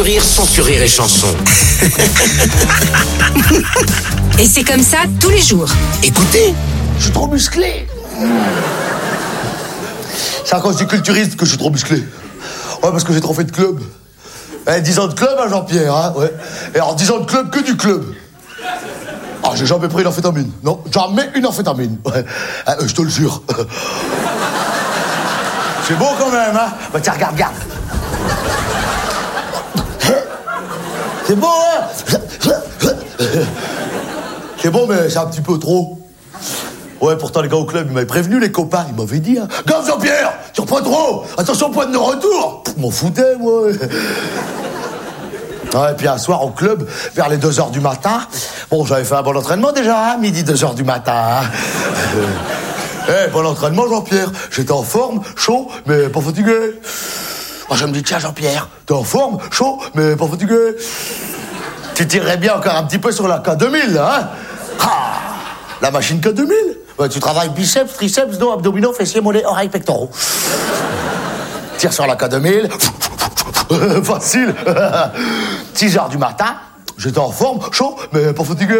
Rire sans Rire et Chanson. Et c'est comme ça tous les jours. Écoutez, Je suis trop musclé. C'est à cause du culturiste que je suis trop musclé. Ouais, parce que j'ai trop fait de club. 10 ans de club, hein, Jean-Pierre, hein, ouais. Et alors 10 ans de club, que du club. Ah, j'ai jamais pris une amphétamine. Non, jamais une amphétamine. Ouais. Je te le jure. C'est beau quand même, hein. Bah tiens, regarde. C'est beau, hein. C'est bon, mais c'est un petit peu trop. Ouais, pourtant, les gars au club, ils m'avaient prévenu, les copains. Ils m'avaient dit, hein. Gaffe, Jean-Pierre, tire pas trop. Attention au point de non-retour. M'en foutais, moi. Ouais, puis un soir au club, vers les 2h du matin. Bon, j'avais fait un bon entraînement déjà, hein, midi 2h du matin. Bon entraînement, Jean-Pierre. J'étais en forme, chaud, mais pas fatigué. Moi, je me dis, tiens, Jean-Pierre, t'es en forme, chaud, mais pas fatigué. Tu tirerais bien encore un petit peu sur la K2000, là, hein. Ah, la machine K2000. Ouais, tu travailles biceps, triceps, dos, abdominaux, fessiers, mollets, oreilles, pectoraux. Tire sur la K2000. Facile. 6h du matin, j'étais en forme, chaud, mais pas fatigué.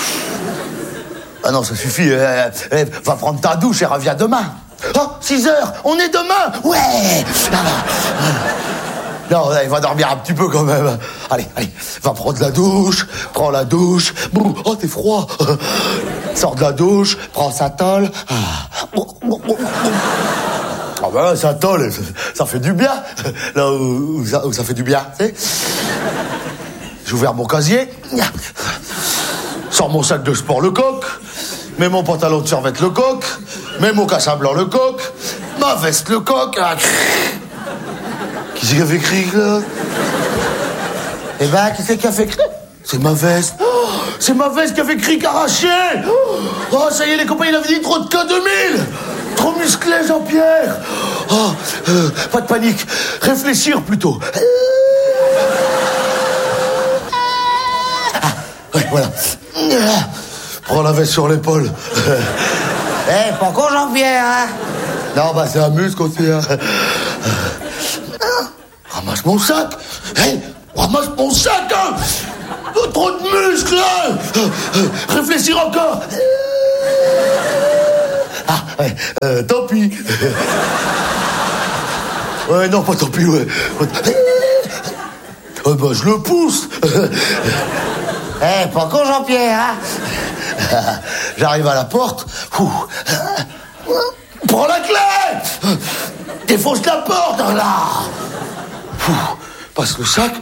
Ah non, ça suffit. Va prendre ta douche et reviens demain. Oh, 6h, on est demain. Ouais. Non, il va dormir un petit peu quand même. Allez, va prendre la douche. Prends la douche. Oh, t'es froid. Sors de la douche, prends sa tôle. Ah ben, sa tôle, ça fait du bien. Là où ça fait du bien, tu sais. J'ai ouvert mon casier. Sors mon sac de sport, le coq. Mets mon pantalon de survêt, le coq. Mets mon cassin blanc, le coq. Ma veste, le coq. Qui c'est qui a fait cri, là? Eh ben, qui c'est qui a fait cri? C'est ma veste. Oh, c'est ma veste qui a fait cri arraché. Oh, ça y est, les copains, il avait dit trop de K2000. Trop musclé, Jean-Pierre. Oh, pas de panique. Réfléchir plutôt. Ouais, voilà. Prends la veste sur l'épaule. Pas con, Jean-Pierre, hein? Non, bah, c'est un muscle aussi, hein. Ramasse mon sac. Ramasse mon sac, hein. Trop de muscles, hein. Réfléchir encore. Ah, ouais, tant pis. Ouais, non, pas tant pis, ouais. Bah, je le pousse. Pas con, Jean-Pierre, hein. J'arrive à la porte. Prends la clé. Défonce la porte, là. Passe le sac.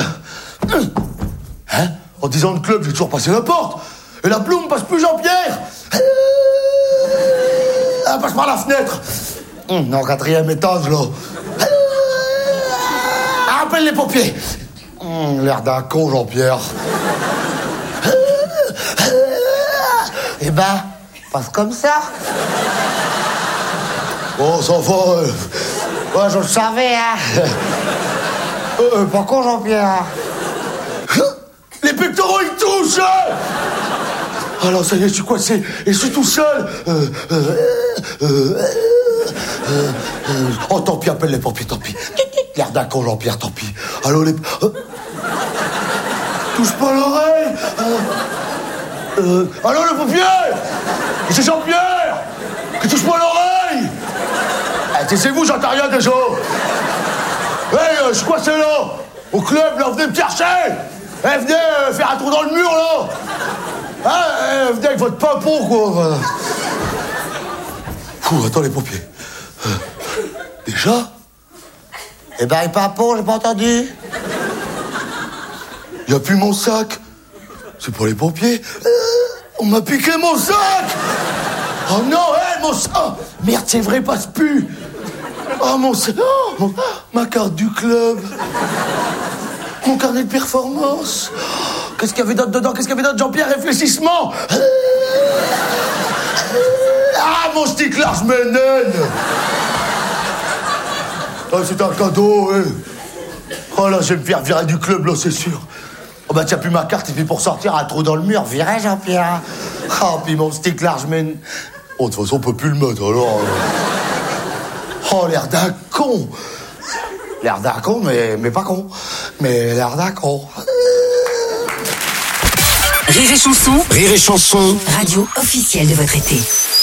Hein? En 10 ans de club, j'ai toujours passé la porte. Et la plume passe plus, Jean-Pierre. Elle passe par la fenêtre. Non, 4e étage, là. Appelle les pompiers. L'air d'un con, Jean-Pierre. Eh ben, passe comme ça. Oh, ça va. Ouais, je le savais, hein. Pas con, Jean-Pierre. Les pectoraux, ils touchent. Alors, ça y est, je suis coincé. Et je suis tout seul. Oh, tant pis, appelle les pompiers, tant pis. L'air d'un con, Jean-Pierre, tant pis. Allô, les... Touche pas l'oreille. Allô, le pompier. C'est Jean-Pierre. Qui touche pas l'oreille. Taisez-vous, j'entends rien déjà. Je suis coincé là. Au club, là, venez me chercher. Venez faire un trou dans le mur, là. Venez avec votre pimpon, quoi. Attends, les pompiers. Déjà? Eh ben, les pimpons, j'ai pas entendu. Il a plus mon sac. C'est pour les pompiers. On m'a piqué mon sac. Oh non, mon sac. Oh, merde, c'est vrai, passe plus. Oh, mon sac. Oh, ma carte du club. Mon carnet de performance. Qu'est-ce qu'il y avait d'autre dedans? Qu'est-ce qu'il y avait d'autre, Jean-Pierre? Réfléchissement. Ah, mon stick là, je m'énène. Oh, c'est un cadeau, Oh là, je vais me faire virer du club, là, c'est sûr. Oh bah, tiens, plus ma carte, et puis pour sortir, un trou dans le mur, virer, Jean-Pierre. Oh, puis mon stick là, je mène. Oh, de toute façon, on peut plus le mettre, alors. Oh, l'air d'un con. L'air d'un con, mais pas con. mais elle a l'air d'accord. Rire et chanson, Rire et chanson. radio officielle de votre été.